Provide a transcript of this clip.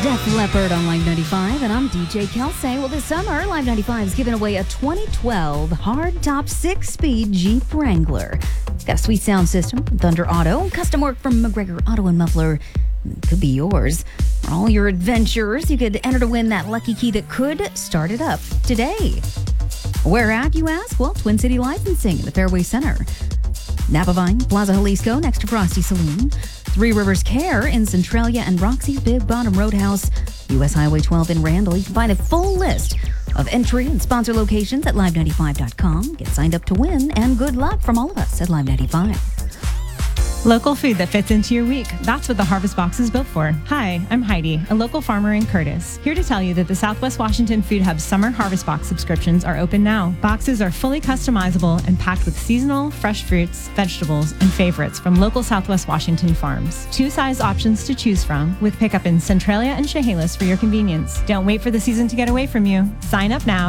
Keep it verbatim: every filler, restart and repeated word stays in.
Def Leppard on Live ninety-five, and I'm D J Kelsey. Well, this summer, Live ninety-five is giving away a twenty twelve hardtop six-speed Jeep Wrangler. It's got a sweet sound system from Thunder Auto, custom work from McGregor Auto and Muffler. It could be yours. For all your adventures, you could enter to win that lucky key that could start it up today. Where at, you ask? Well, Twin City Licensing in the Fairway Center. Napa Vine, Plaza Jalisco, next to Frosty Saloon. Three Rivers Care in Centralia and Roxy's Big Bottom Roadhouse. U S Highway twelve in Randall. You can find a full list of entry and sponsor locations at live ninety-five dot com. Get signed up to win, and good luck from all of us at Live ninety-five. Local food that fits into your week. That's what the Harvest Box is built for. Hi, I'm Heidi, a local farmer in Curtis. Here to tell you that the Southwest Washington Food Hub Summer Harvest Box subscriptions are open now. Boxes are fully customizable and packed with seasonal, fresh fruits, vegetables, and favorites from local Southwest Washington farms. Two size options to choose from, with pickup in Centralia and Chehalis for your convenience. Don't wait for the season to get away from you. Sign up now